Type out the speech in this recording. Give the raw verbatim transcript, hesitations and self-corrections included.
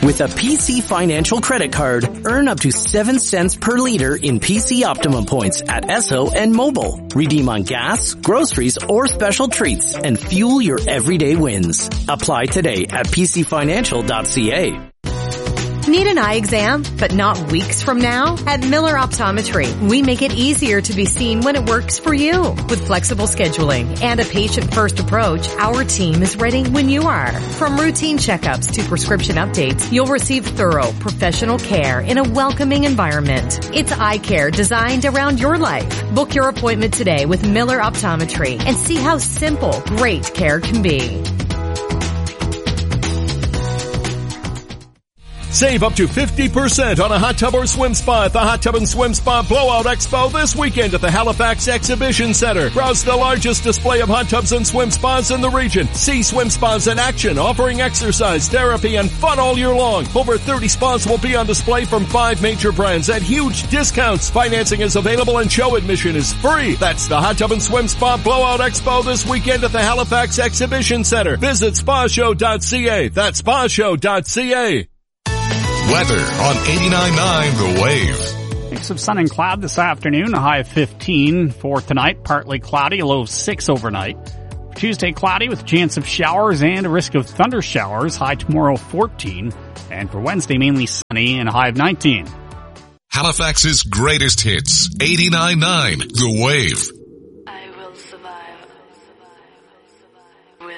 With a P C Financial credit card, earn up to seven cents per liter in P C Optimum points at Esso and Mobile. Redeem on gas, groceries, or special treats and fuel your everyday wins. Apply today at p c financial dot c a. Need an eye exam, but not weeks from now? At Miller Optometry, we make it easier to be seen when it works for you. With flexible scheduling and a patient-first approach, our team is ready when you are. From routine checkups to prescription updates, you'll receive thorough, professional care in a welcoming environment. It's eye care designed around your life. Book your appointment today with Miller Optometry and see how simple, great care can be. Save up to fifty percent on a hot tub or swim spa at the Hot Tub and Swim Spa Blowout Expo this weekend at the Halifax Exhibition Center. Browse the largest display of hot tubs and swim spas in the region. See swim spas in action, offering exercise, therapy, and fun all year long. Over thirty spas will be on display from five major brands at huge discounts. Financing is available and show admission is free. That's the Hot Tub and Swim Spa Blowout Expo this weekend at the Halifax Exhibition Center. Visit spa show dot c a. That's spa show dot c a. Weather on eighty-nine point nine The Wave. Mix of sun and cloud this afternoon, a high of fifteen. For tonight, partly cloudy, a low of six overnight. For Tuesday, cloudy with a chance of showers and a risk of thunder showers, high tomorrow fourteen. And for Wednesday, mainly sunny and a high of nineteen. Halifax's greatest hits, eighty-nine point nine The Wave.